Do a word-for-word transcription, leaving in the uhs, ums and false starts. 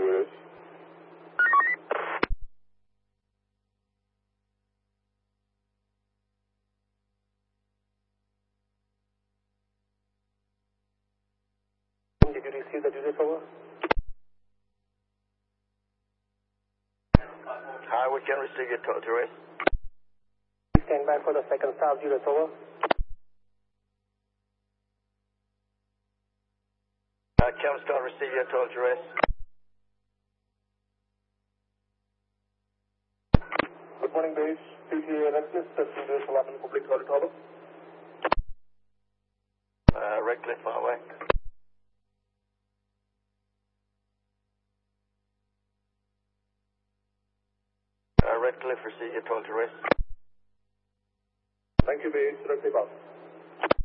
Julius. Did you receive the Julius over? Hi, we can receive your total rest. Stand by for the second staff, Julius over. Uh, Camstar, receive your total rest. Good morning, base. P T A Reckless, the Julius One Public Toilet over. Uh, Redcliffe, far away. Uh, Redcliffe, receive your total rest. Thank you, base. Redcliffe out.